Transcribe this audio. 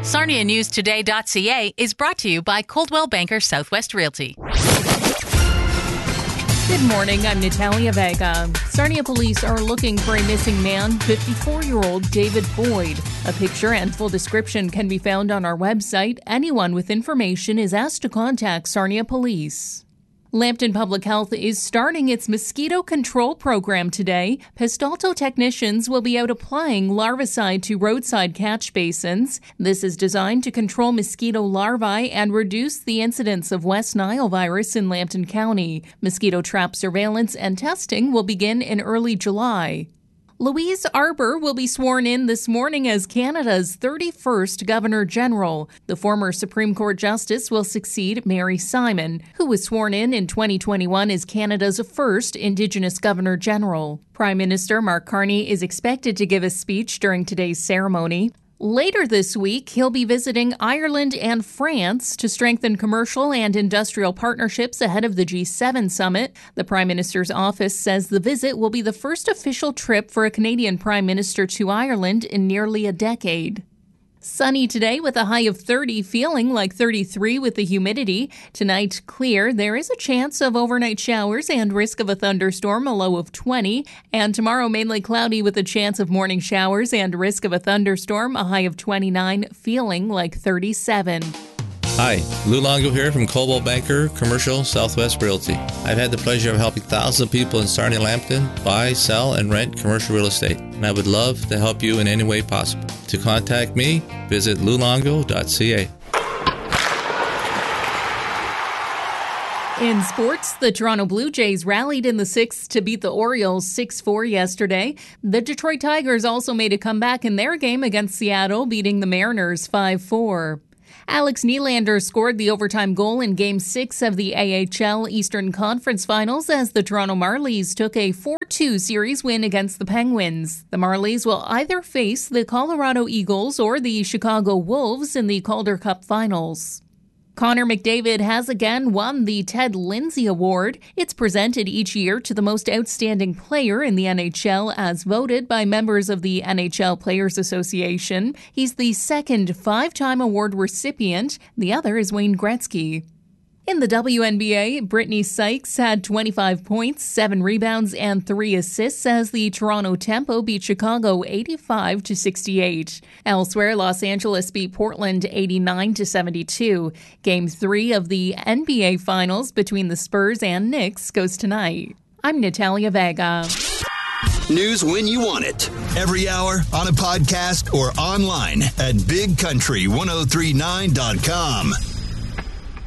SarniaNewsToday.ca is brought to you by Coldwell Banker Southwest Realty. Good morning, I'm Natalia Vega. Sarnia police are looking for a missing man, 54-year-old David Boyd. A picture and full description can be found on our website. Anyone with information is asked to contact Sarnia Police. Lambton Public Health is starting its mosquito control program today. Pestalto technicians will be out applying larvicide to roadside catch basins. This is designed to control mosquito larvae and reduce the incidence of West Nile virus in Lambton County. Mosquito trap surveillance and testing will begin in early July. Louise Arbour will be sworn in this morning as Canada's 31st Governor-General. The former Supreme Court Justice will succeed Mary Simon, who was sworn in 2021 as Canada's first Indigenous Governor-General. Prime Minister Mark Carney is expected to give a speech during today's ceremony. Later this week, he'll be visiting Ireland and France to strengthen commercial and industrial partnerships ahead of the G7 summit. The Prime Minister's office says the visit will be the first official trip for a Canadian Prime Minister to Ireland in nearly a decade. Sunny today with a high of 30, feeling like 33 with the humidity. Tonight, clear. There is a chance of overnight showers and risk of a thunderstorm, a low of 20. And tomorrow, mainly cloudy with a chance of morning showers and risk of a thunderstorm, a high of 29, feeling like 37. Hi, Lou Longo here from Coldwell Banker Commercial Southwest Realty. I've had the pleasure of helping thousands of people in Sarnia, Lambton buy, sell, and rent commercial real estate, and I would love to help you in any way possible. To contact me, visit loulongo.ca. In sports, the Toronto Blue Jays rallied in the sixth to beat the Orioles 6-4 yesterday. The Detroit Tigers also made a comeback in their game against Seattle, beating the Mariners 5-4. Alex Nylander scored the overtime goal in Game 6 of the AHL Eastern Conference Finals as the Toronto Marlies took a 4-2 series win against the Penguins. The Marlies will either face the Colorado Eagles or the Chicago Wolves in the Calder Cup Finals. Connor McDavid has again won the Ted Lindsay Award. It's presented each year to the most outstanding player in the NHL as voted by members of the NHL Players Association. He's the second five-time award recipient. The other is Wayne Gretzky. In the WNBA, Brittany Sykes had 25 points, 7 rebounds, and 3 assists as the Toronto Tempo beat Chicago 85-68. Elsewhere, Los Angeles beat Portland 89-72. Game 3 of the NBA Finals between the Spurs and Knicks goes tonight. I'm Natalia Vega. News when you want it. Every hour, on a podcast, or online at bigcountry1039.com.